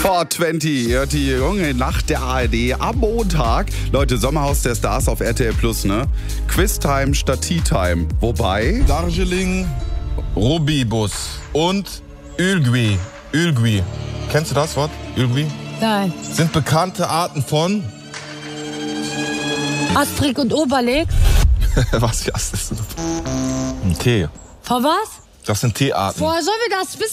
420, hört die junge Nacht der ARD am Montag. Leute, Sommerhaus der Stars auf RTL Plus, ne? Quiztime statt Tea-Time. Wobei? Darjeeling, Rubibus und Ülgüi. Ülgüi. Kennst du das Wort? Ülgüi? Nein. Sind bekannte Arten von... Asterix und Obelix? Was ist das? Ein Tee. Vor was? Das sind Teearten. Woher sollen wir das wissen?